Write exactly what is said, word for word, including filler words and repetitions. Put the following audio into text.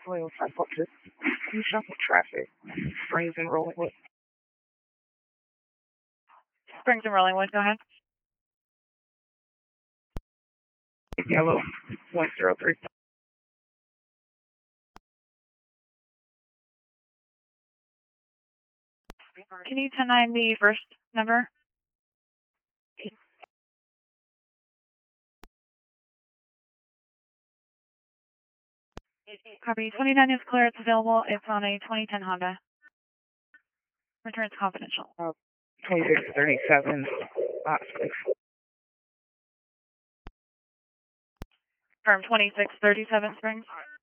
Oil five foot two. Shuffle traffic. Springs and Rollingwood. Springs and Rollingwood, go ahead. Yellow one zero three. Can you ten nine the first number? Copy. twenty-nine is clear. It's available. It's on a twenty ten Honda. Returns confidential. Uh, twenty-six thirty-seven. Box, please. Firm twenty-six thirty-seven Springs.